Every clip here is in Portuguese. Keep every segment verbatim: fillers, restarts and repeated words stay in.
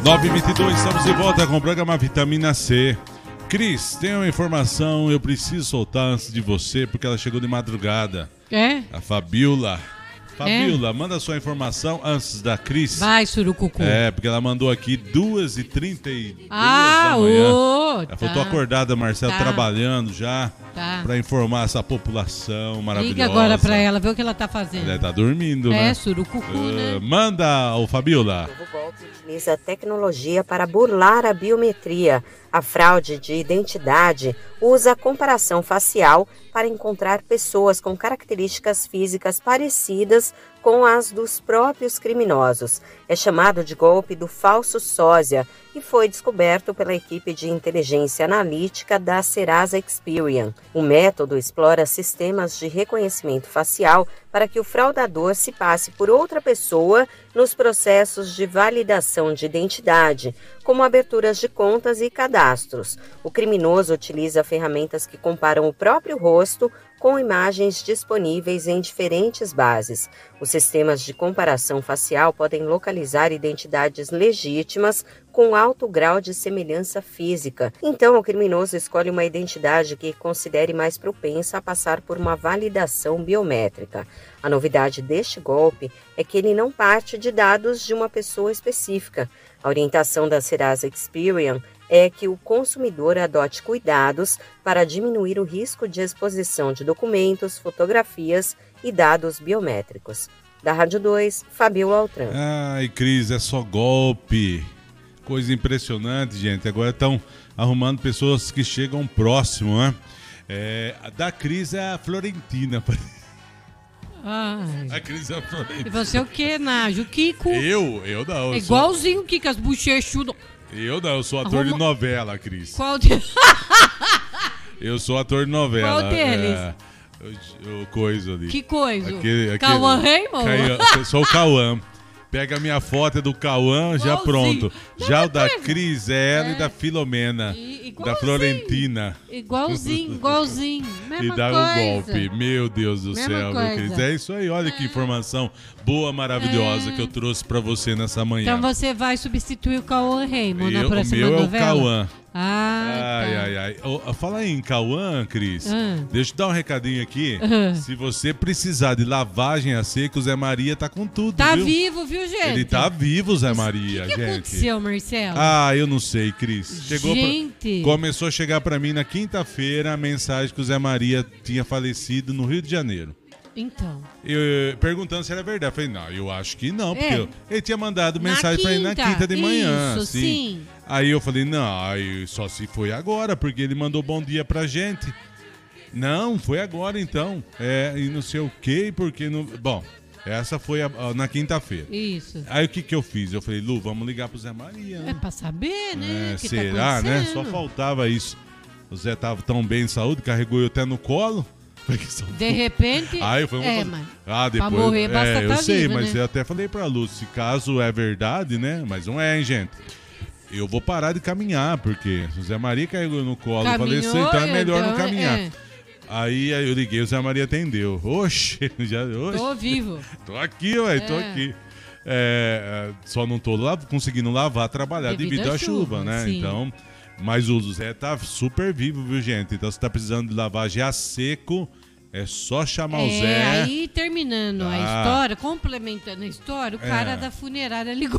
nove e vinte e dois, estamos de volta com o programa Vitamina C. Cris, tem uma informação, eu preciso soltar antes de você, porque ela chegou de madrugada. É? A Fabiola. Fabiola, é? Manda sua informação antes da Cris. Vai, Surucucu. É, porque ela mandou aqui duas e trinta e duas ah, da manhã. Ô, ela tá. falou, tô acordada, Marcelo, tá. trabalhando já. Tá. Pra informar essa população maravilhosa. Liga agora pra ela, vê o que ela tá fazendo. Ela tá dormindo, é, né? É, Surucucu, uh, né? Manda, ô Fabiola. O golpe utiliza tecnologia para burlar a biometria. A fraude de identidade usa a comparação facial para encontrar pessoas com características físicas parecidas com as dos próprios criminosos. É chamado de golpe do falso sósia e foi descoberto pela equipe de inteligência analítica da Serasa Experian. O método explora sistemas de reconhecimento facial para que o fraudador se passe por outra pessoa nos processos de validação de identidade, como aberturas de contas e cadastros. O criminoso utiliza ferramentas que comparam o próprio rosto com imagens disponíveis em diferentes bases. Os sistemas de comparação facial podem localizar identidades legítimas com alto grau de semelhança física. Então, o criminoso escolhe uma identidade que considere mais propensa a passar por uma validação biométrica. A novidade deste golpe é que ele não parte de dados de uma pessoa específica. A orientação da Serasa Experian é que o consumidor adote cuidados para diminuir o risco de exposição de documentos, fotografias e dados biométricos. Da Rádio dois, Fabiola Altran. Ai, Cris, é só golpe. Coisa impressionante, gente. Agora estão arrumando pessoas que chegam próximo, né? É, da Cris é a Florentina. Ai. A Cris é a Florentina. E você o que, Nádio? O Kiko? Eu? Eu não. Eu é igualzinho o sou... Kiko, as bochechudas. Eu não, eu sou ator Arruma... de novela, Cris. Qual deles? Eu sou ator de novela. Qual deles? É, o, o coisa ali. Que coisa? Aquele, Cauã Raymond? Eu sou o Cauã. Pega a minha foto é do Cauã, já pronto. Não, já o da Cris, é ela é. e da Filomena. E, da Florentina. Igualzinho, igualzinho. Mesma e dá coisa. o golpe. Meu Deus do Mesma céu, coisa. meu Cris. É isso aí, olha é. que informação boa, maravilhosa é. que eu trouxe pra você nessa manhã. Então você vai substituir o Cauã Raymond na próxima novela? O meu novela? é o Cauã. Ah, ai, tá. ai, ai. Oh, fala aí em Cauã, Cris. Ah. Deixa eu dar um recadinho aqui. Ah. Se você precisar de lavagem a seco, o Zé Maria tá com tudo, Tá viu? vivo, viu, gente? Ele tá vivo, Zé Maria, que que gente. O que aconteceu, Marcelo? Ah, eu não sei, Cris. Chegou gente. Pra... Começou a chegar pra mim na quinta-feira a mensagem que o Zé Maria tinha falecido no Rio de Janeiro. Então. Eu, perguntando se era verdade. Eu falei, não, eu acho que não, porque é. eu, ele tinha mandado na mensagem quinta. pra ele na quinta de manhã. Isso, sim. sim. Aí eu falei, não, aí só se foi agora, porque ele mandou bom dia pra gente. Não, foi agora então. É, e não sei o quê, porque não. Bom, essa foi a, a, na quinta-feira. Isso. Aí o que que eu fiz? Eu falei, Lu, vamos ligar pro Zé Maria. Né? É pra saber, né? É, que será, tá né? Só faltava isso. O Zé tava tão bem de saúde, carregou eu até no colo. De repente. Aí eu falei, é, fazer... mas ah, depois, pra morrer basta é, eu tá sei, viva, mas né? eu até falei pra Lu, se caso é verdade, né? Mas não é, hein, gente? Eu vou parar de caminhar, porque o Zé Maria carregou no colo, Caminhou, eu falei, então é melhor então, não caminhar. É. Aí, aí eu liguei, o Zé Maria atendeu. Oxe, já. Oxe. Tô vivo. Tô aqui, ué, é. tô aqui. É, só não tô lá, conseguindo lavar, trabalhar devido, devido à chuva, chuva né? Sim. Então, mas o Zé tá super vivo, viu, gente? Então, se tá precisando de lavagem a seco, é só chamar é, o Zé. Aí, terminando ah. a história, complementando a história, o é. cara da funerária ligou.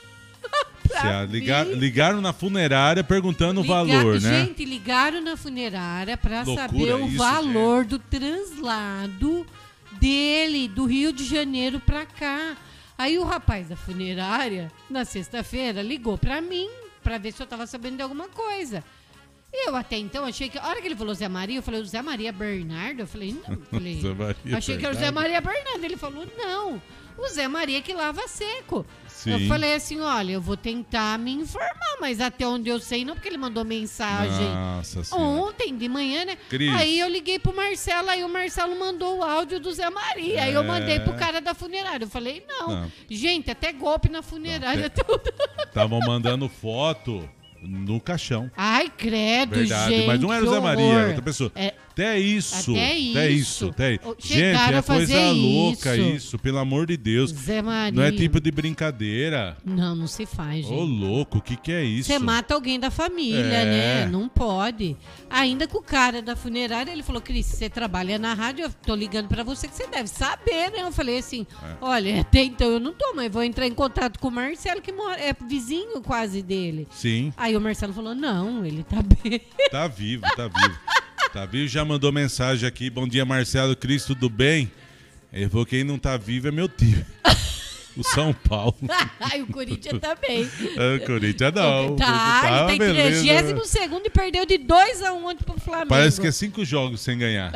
Ligar, ligaram na funerária perguntando Ligar, o valor, né? Gente, ligaram na funerária para saber o isso, valor gente. do translado dele do Rio de Janeiro para cá. Aí o rapaz da funerária, na sexta-feira, ligou para mim para ver se eu tava sabendo de alguma coisa. Eu até então achei que, a hora que ele falou Zé Maria, eu falei, o Zé Maria Bernardo? Eu falei, não, eu falei, achei Bernardo. que era o Zé Maria Bernardo. Ele falou, não, o Zé Maria que lava seco. Sim. Eu falei assim, olha, eu vou tentar me informar, mas até onde eu sei não, porque ele mandou mensagem Nossa ontem de manhã, né? Cris. Aí eu liguei pro Marcelo, aí o Marcelo mandou o áudio do Zé Maria, é... aí eu mandei pro cara da funerária. Eu falei, não, não. gente, até golpe na funerária. Estavam mandando foto no caixão. Ai, credo, Verdade, gente. mas não era o Zé Maria, era outra pessoa. É... Até isso. Até isso. Até isso. Até... Gente, é coisa isso. louca isso, pelo amor de Deus. Zé Maria. Não é tipo de brincadeira. Não, não se faz, gente. Ô, louco, o que que é isso? Você mata alguém da família, é. né? Não pode. Ainda com o cara da funerária, ele falou, Cris, você trabalha na rádio, eu tô ligando pra você que você deve saber, né? Eu falei assim, é. olha, até então eu não tô, mas vou entrar em contato com o Marcelo, que mora, é vizinho quase dele. Sim. Aí o Marcelo falou, não, ele tá bem. Tá vivo, tá vivo. Tá vivo, já mandou mensagem aqui. Bom dia, Marcelo, Cris, tudo bem? Ele falou que quem não tá vivo é meu tio. O São Paulo. Ai, o Corinthians também. O Corinthians não. Tá, tá ele tá em trigésimo segundo e perdeu de dois a um ontem pro Flamengo. Parece que é cinco jogos sem ganhar.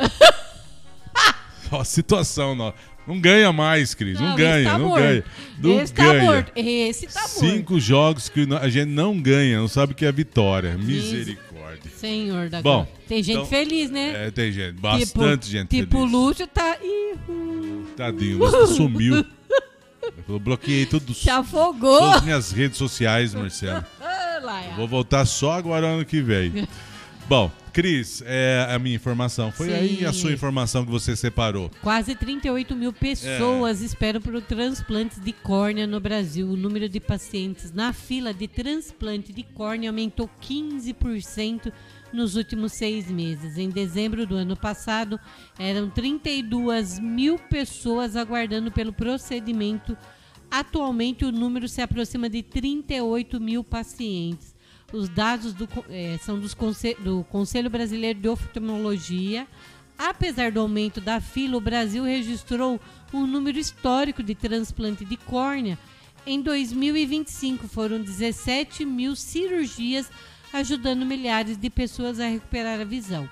Ó, situação, não. Não ganha mais, Cris. Não, não ganha, tá não morto. ganha. Não esse ganha. Tá morto. Esse tá morto. Cinco jogos que a gente não ganha, não sabe o que é vitória. Misericórdia. Senhor da Bom, glória. Tem gente então, feliz, né? É, tem gente. Bastante tipo, gente tipo feliz. Tipo, o Lúcio tá... Ih, Tadinho, o Lúcio sumiu. Ele falou, bloqueei tudo. Se afogou. Todas as minhas redes sociais, Marcelo. Vou voltar só agora ano que vem. Bom, Cris, é, a minha informação. Foi Sim. aí a sua informação que você separou. Quase trinta e oito mil pessoas é. esperam por transplantes de córnea no Brasil. O número de pacientes na fila de transplante de córnea aumentou quinze por cento nos últimos seis meses. Em dezembro do ano passado, eram trinta e duas mil pessoas aguardando pelo procedimento. Atualmente, o número se aproxima de trinta e oito mil pacientes. Os dados do, é, são dos conselho, do Conselho Brasileiro de Oftalmologia. Apesar do aumento da fila, o Brasil registrou um número histórico de transplante de córnea. Em dois mil e vinte e cinco, foram dezessete mil cirurgias, ajudando milhares de pessoas a recuperar a visão.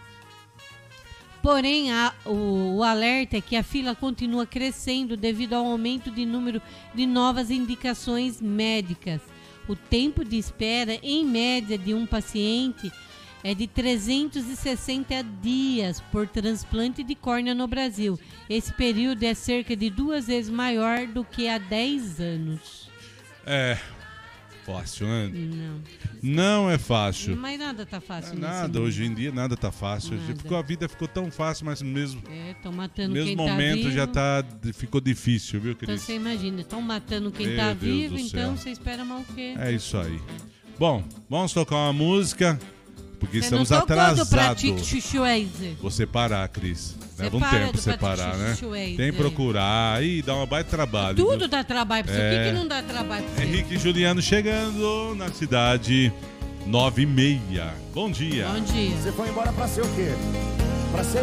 Porém, a, o, o alerta é que a fila continua crescendo devido ao aumento de número de novas indicações médicas. O tempo de espera, em média, de um paciente é de trezentos e sessenta dias por transplante de córnea no Brasil. Esse período é cerca de duas vezes maior do que há dez anos. É fácil, né? Não. Não é fácil. Mas nada tá fácil. É nada, hoje em dia nada tá fácil. Nada. Ficou, a vida ficou tão fácil, mas mesmo... É, estão matando mesmo quem momento tá vivo. já tá, ficou difícil, viu, Cris? Então você imagina, estão matando quem Meu tá Deus vivo, do então céu. você espera mal o quê? É isso aí. Bom, vamos tocar uma música, porque você estamos não tocou atrasados. do Patrick Swayze. Vou separar, Cris. Você Leva um para tempo do separar, Patrick né? Swayze. Tem que procurar. Ih, dá um baita trabalho. Tudo viu? dá trabalho pra você. É. O que, que não dá trabalho pra você? Henrique e Juliano chegando na cidade, nove e meia. Bom dia. Bom dia. Você foi embora pra ser o quê? Pra ser